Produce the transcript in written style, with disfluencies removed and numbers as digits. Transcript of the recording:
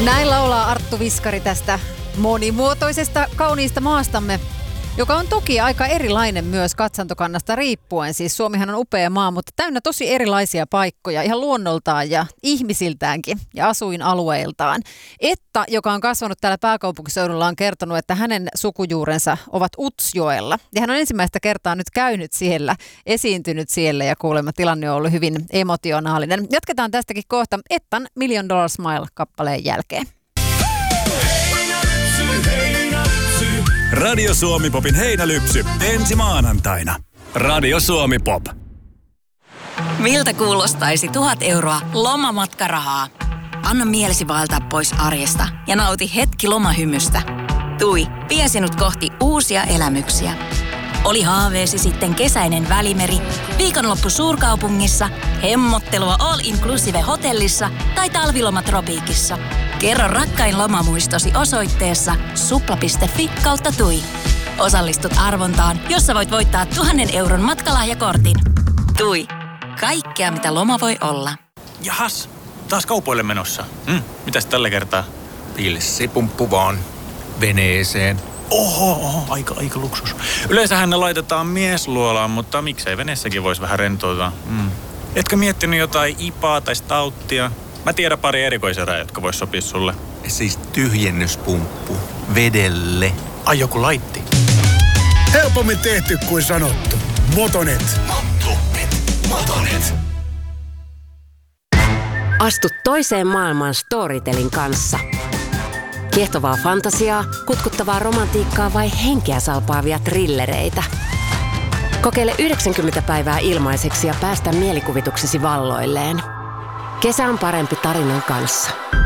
Näin laulaa Arttu Viskari tästä monimuotoisesta, kauniista maastamme, joka on toki aika erilainen myös katsantokannasta riippuen. Siis Suomihan on upea maa, mutta täynnä tosi erilaisia paikkoja ihan luonnoltaan ja ihmisiltäänkin ja asuinalueiltaan. Etta, joka on kasvanut täällä pääkaupunkiseudulla, on kertonut, että hänen sukujuurensa ovat Utsjoella. Ja hän on ensimmäistä kertaa nyt käynyt siellä, esiintynyt siellä ja kuulemma tilanne on ollut hyvin emotionaalinen. Jatketaan tästäkin kohta Ettan $1 Million Smile-kappaleen jälkeen. Radio Suomi Popin heinälypsy ensi maanantaina. Radio Suomi Pop. Miltä kuulostaisi 1 000 euroa lomamatkarahaa? Anna mielesi vaeltaa pois arjesta ja nauti hetki lomahymystä. TUI vie sinut kohti uusia elämyksiä. Oli haaveesi sitten kesäinen Välimeri, viikonloppu suurkaupungissa, hemmottelua all-inclusive hotellissa tai talviloma tropiikissa. Kerro rakkain lomamuistosi osoitteessa supla.fi/TUI. Osallistut arvontaan, jossa voit voittaa 1 000 euron matkalahjakortin. TUI. Kaikkea, mitä loma voi olla. Jahas, taas kaupoille menossa. Mitäs tällä kertaa? Pilssipumppu vaan veneeseen. Oho, aika luksus. Yleensähän ne laitetaan miesluolaan, mutta miksei veneessäkin voisi vähän rentoutua. Etkö miettinyt jotain ipaa tai stauttia? Mä tiedän pari erikoiserää, jotka vois sopia sulle. Siis tyhjennyspumppu vedelle. Ai joku laitti. Helpommin tehty kuin sanottu. Motonet. Motonet. Astu toiseen maailmaan Storytelin kanssa. Kiehtovaa fantasiaa, kutkuttavaa romantiikkaa vai henkeä salpaavia trillereitä. Kokeile 90 päivää ilmaiseksi ja päästä mielikuvituksesi valloilleen. Kesä on parempi tarinan kanssa.